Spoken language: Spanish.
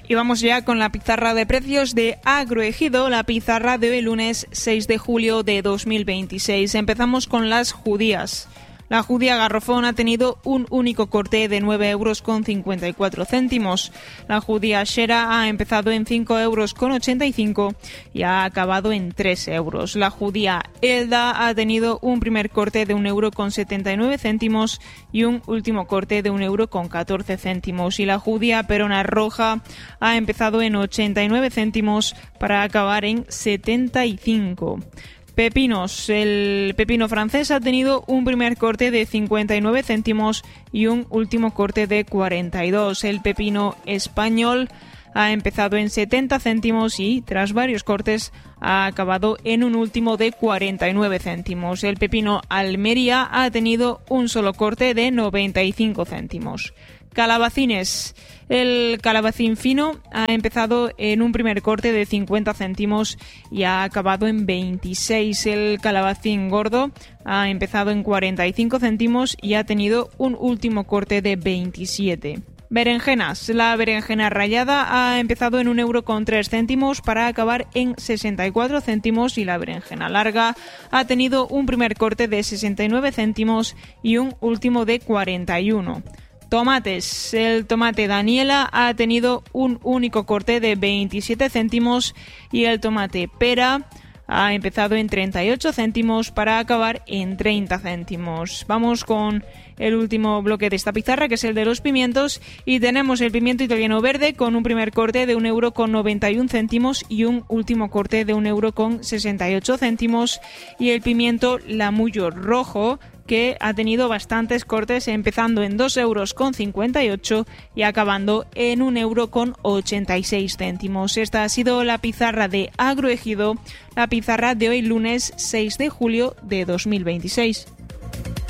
Y vamos ya con la pizarra de precios de Agroejido, la pizarra de hoy lunes 6 de julio de 2026. Empezamos con las judías. La judía garrofón ha tenido un único corte de 9,54 €. La judía shera ha empezado en 5,85 € y ha acabado en 3 €. La judía elda ha tenido un primer corte de 1,79 € y un último corte de 1,14 € y la judía perona roja ha empezado en 89 céntimos para acabar en 75. Pepinos. El pepino francés ha tenido un primer corte de 59 céntimos y un último corte de 42. El pepino español ha empezado en 70 céntimos y, tras varios cortes, ha acabado en un último de 49 céntimos. El pepino Almería ha tenido un solo corte de 95 céntimos. Calabacines. El calabacín fino ha empezado en un primer corte de 50 céntimos y ha acabado en 26. El calabacín gordo ha empezado en 45 céntimos y ha tenido un último corte de 27. Berenjenas. La berenjena rallada ha empezado en 1,03 € para acabar en 64 céntimos y la berenjena larga ha tenido un primer corte de 69 céntimos y un último de 41. Tomates. El tomate Daniela ha tenido un único corte de 27 céntimos y el tomate pera ha empezado en 38 céntimos para acabar en 30 céntimos. Vamos con el último bloque de esta pizarra, que es el de los pimientos, y tenemos el pimiento italiano verde con un primer corte de 1,91 € y un último corte de 1,68 € y el pimiento lamullo rojo, que ha tenido bastantes cortes, empezando en 2,58 € y acabando en 1,86 €. Esta ha sido la pizarra de Agroejido, la pizarra de hoy lunes 6 de julio de 2026.